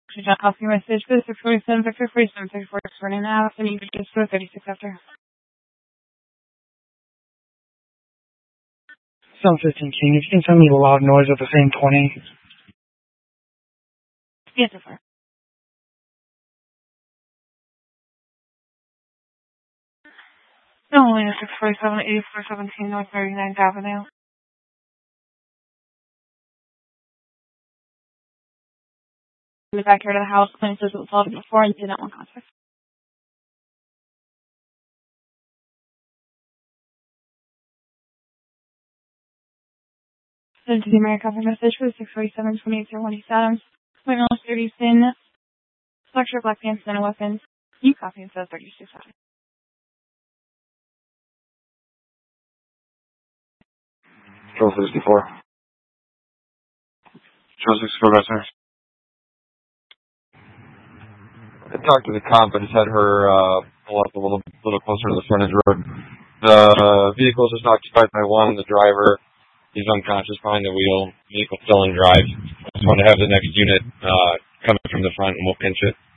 Should not copy message for the 647 Victor 4734 running out and you could just go 36 after. 715 King, if you can send me a loud noise at the same 20. Yes, sir. No, only 647 8417 North 39th Avenue. In the backyard of the house, claims it was involved before and did not want contact. Send to the American message for the 647 2801 East Adams. Point 30 thin, structure black pants and weapons. You copy and says 36 hours. 1264. 1264, right, sir. I talked to the cop, but just had her pull up a little closer to the frontage road. The vehicle is just occupied by one. The driver, he's unconscious behind the wheel. Vehicle still in drive. I just want to have the next unit coming from the front, and we'll pinch it.